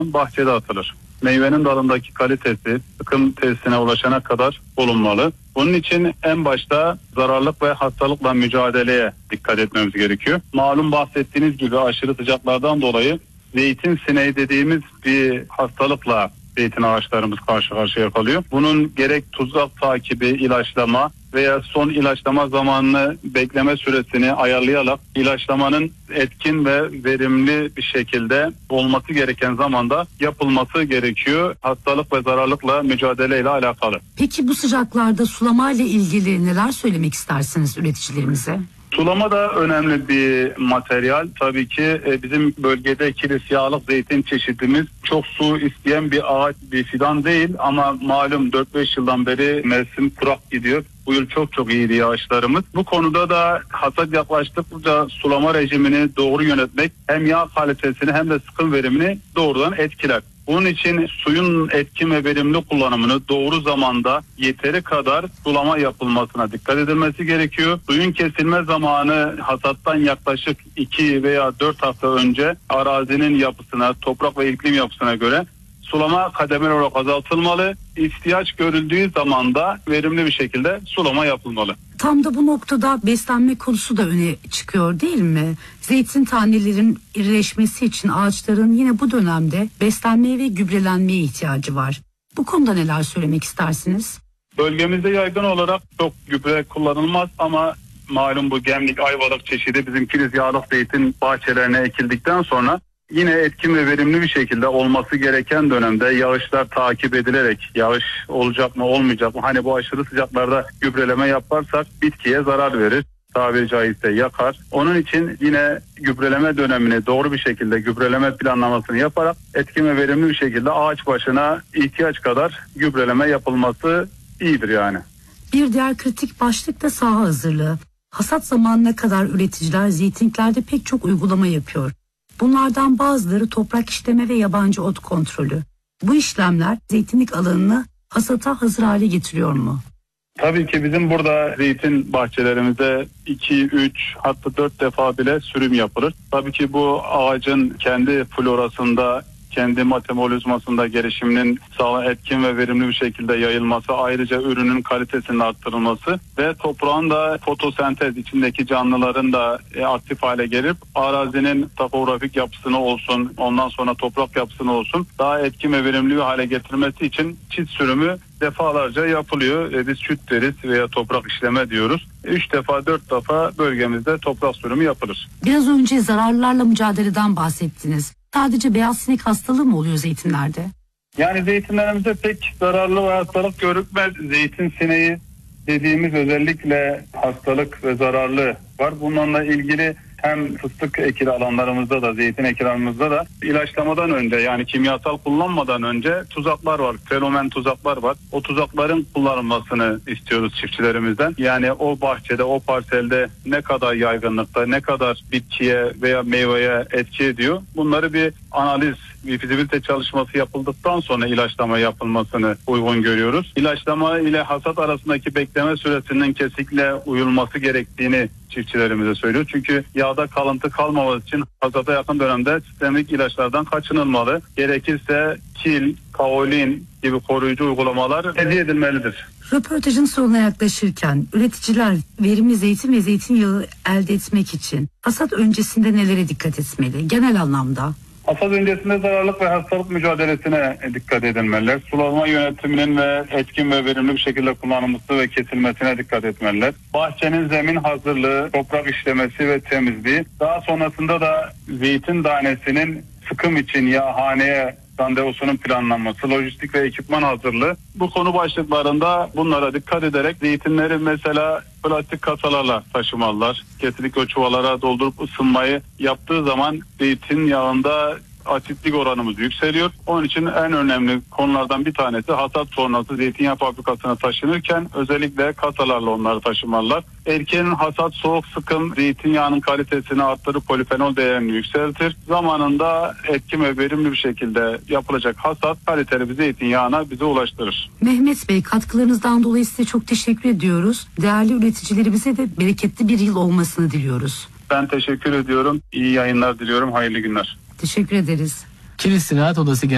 bahçede atılır. Meyvenin dalındaki kalitesi sıkım testine ulaşana kadar bulunmalı. Bunun için en başta zararlık ve hastalıkla mücadeleye dikkat etmemiz gerekiyor. Malum bahsettiğiniz gibi aşırı sıcaklardan dolayı zeytin sineği dediğimiz bir hastalıkla zeytin ağaçlarımız karşı karşıya kalıyor. Bunun gerek tuzak takibi, ilaçlama veya son ilaçlama zamanını bekleme süresini ayarlayarak ilaçlamanın etkin ve verimli bir şekilde olması gereken zamanda yapılması gerekiyor. Hastalık ve zararlıkla mücadeleyle alakalı. Peki bu sıcaklarda sulama ile ilgili neler söylemek istersiniz üreticilerimize? Sulama da önemli bir materyal. Tabii ki bizim bölgede kilis yağlık zeytin çeşidimiz çok su isteyen bir ağaç, bir fidan değil ama malum 4-5 yıldan beri mevsim kurak gidiyor. Bu yıl çok iyiydi yağışlarımız. Bu konuda da hasat yaklaştıkça sulama rejimini doğru yönetmek hem yağ kalitesini hem de sıkım verimini doğrudan etkiler. Bunun için suyun etkin ve verimli kullanımını doğru zamanda yeteri kadar sulama yapılmasına dikkat edilmesi gerekiyor. Suyun kesilme zamanı hasattan yaklaşık 2 veya 4 hafta önce arazinin yapısına, toprak ve iklim yapısına göre sulama kademeli olarak azaltılmalı. İhtiyaç görüldüğü zaman da verimli bir şekilde sulama yapılmalı. Tam da bu noktada beslenme konusu da öne çıkıyor değil mi? Zeytin tanelerin irileşmesi için ağaçların yine bu dönemde beslenmeye ve gübrelenmeye ihtiyacı var. Bu konuda neler söylemek istersiniz? Bölgemizde yaygın olarak çok gübre kullanılmaz ama malum bu Gemlik Ayvalık çeşidi bizim kilis yağlık zeytin bahçelerine ekildikten sonra yine etkin ve verimli bir şekilde olması gereken dönemde yağışlar takip edilerek yağış olacak mı olmayacak mı? Hani bu aşırı sıcaklarda gübreleme yaparsak bitkiye zarar verir. Tabiri caizse yakar. Onun için yine gübreleme dönemini doğru bir şekilde gübreleme planlamasını yaparak etkin ve verimli bir şekilde ağaç başına ihtiyaç kadar gübreleme yapılması iyidir yani. Bir diğer kritik başlık da saha hazırlığı. Hasat zamanına kadar üreticiler zeytinliklerde pek çok uygulama yapıyor. Bunlardan bazıları toprak işleme ve yabancı ot kontrolü. Bu işlemler zeytinlik alanını hasata hazır hale getiriyor mu? Tabii ki bizim burada zeytin bahçelerimizde 2, 3 hatta 4 defa bile sürüm yapılır. Tabii ki bu ağacın kendi florasında, kendi metabolizmasında gelişiminin etkin ve verimli bir şekilde yayılması, ayrıca ürünün kalitesinin arttırılması ve toprağın da fotosentez içindeki canlıların da aktif hale gelip arazinin topografik yapısını olsun, ondan sonra toprak yapısını olsun daha etkin ve verimli bir hale getirmesi için çit sürümü defalarca yapılıyor. Biz çüt deriz veya toprak işleme diyoruz. 3 defa 4 defa bölgemizde toprak sürümü yapılır. Biraz önce zararlarla mücadeleden bahsettiniz. Sadece beyaz sinek hastalığı mı oluyor zeytinlerde? Yani zeytinlerimizde pek zararlı ve hastalık görükmez. Zeytin sineği dediğimiz özellikle hastalık ve zararlı var. Bununla ilgili hem fıstık ekili alanlarımızda da zeytin ekili alanlarımızda da ilaçlamadan önce yani kimyasal kullanmadan önce tuzaklar var. Fenomen tuzaklar var. O tuzakların kullanılmasını istiyoruz çiftçilerimizden. Yani o bahçede, o parselde ne kadar yaygınlıkta, ne kadar bitkiye veya meyveye etki ediyor. Bunları bir analiz, bir fizibilite çalışması yapıldıktan sonra ilaçlama yapılmasını uygun görüyoruz. İlaçlama ile hasat arasındaki bekleme süresinin kesinlikle uyulması gerektiğini çiftçilerimize söylüyor. Çünkü yağda kalıntı kalmaması için hasata yakın dönemde sistemik ilaçlardan kaçınılmalı. Gerekirse kil, kaolin gibi koruyucu uygulamalar hediye edilmelidir. Röportajın sonuna yaklaşırken üreticiler verimli zeytin ve zeytinyağı elde etmek için hasat öncesinde nelere dikkat etmeli genel anlamda? Hasat öncesinde zararlık ve hastalık mücadelesine dikkat edilmeliler. Sulama yönetiminin ve etkin ve verimli bir şekilde kullanılması ve kesilmesine dikkat etmeliler. Bahçenin zemin hazırlığı, toprak işlemesi ve temizliği. Daha sonrasında da zeytin tanesinin sıkım için yağhaneye randevusunun planlanması, lojistik ve ekipman hazırlığı. Bu konu başlıklarında bunlara dikkat ederek zeytinleri mesela plastik kasalarla taşımalılar. Kesinlikle o çuvallara doldurup ısınmayı yaptığı zaman zeytin yağında asitlik oranımız yükseliyor. Onun için en önemli konulardan bir tanesi hasat sonrası zeytinyağı fabrikasına taşınırken özellikle kasalarla onları taşımalılar. Erkeğin hasat soğuk sıkım zeytinyağının kalitesini arttırıp polifenol değerini yükseltir. Zamanında etkin ve verimli bir şekilde yapılacak hasat kaliteli bir zeytinyağına bize ulaştırır. Mehmet Bey, katkılarınızdan dolayı size çok teşekkür ediyoruz. Değerli üreticilerimize de bereketli bir yıl olmasını diliyoruz. Ben teşekkür ediyorum. İyi yayınlar diliyorum. Hayırlı günler. Teşekkür ederiz. Kilis Ziraat Odası